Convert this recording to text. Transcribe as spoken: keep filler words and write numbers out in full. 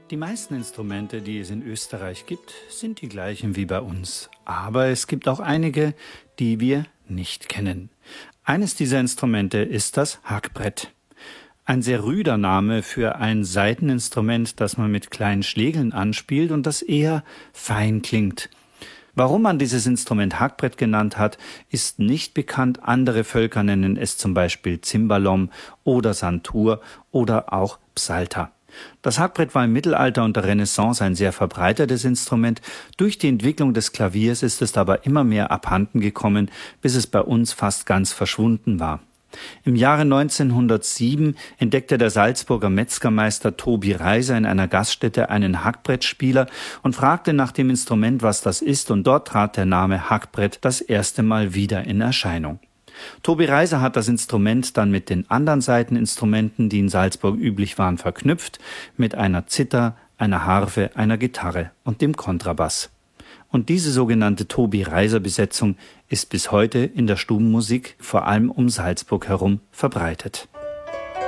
Die meisten Instrumente, die es in Österreich gibt, sind die gleichen wie bei uns. Aber es gibt auch einige, die wir nicht kennen. Eines dieser Instrumente ist das Hackbrett. Ein sehr rüder Name für ein Saiteninstrument, das man mit kleinen Schlägeln anspielt und das eher fein klingt. Warum man dieses Instrument Hackbrett genannt hat, ist nicht bekannt. Andere Völker nennen es zum Beispiel Cimbalom oder Santur oder auch Psalter. Das Hackbrett war im Mittelalter und der Renaissance ein sehr verbreitetes Instrument. Durch die Entwicklung des Klaviers ist es aber immer mehr abhanden gekommen, bis es bei uns fast ganz verschwunden war. Im Jahre neunzehnhundertsieben entdeckte der Salzburger Metzgermeister Tobi Reiser in einer Gaststätte einen Hackbrettspieler und fragte nach dem Instrument, was das ist, und dort trat der Name Hackbrett das erste Mal wieder in Erscheinung. Tobi Reiser hat das Instrument dann mit den anderen Saiteninstrumenten, die in Salzburg üblich waren, verknüpft, mit einer Zither, einer Harfe, einer Gitarre und dem Kontrabass. Und diese sogenannte Tobi-Reiser-Besetzung ist bis heute in der Stubenmusik, vor allem um Salzburg herum, verbreitet.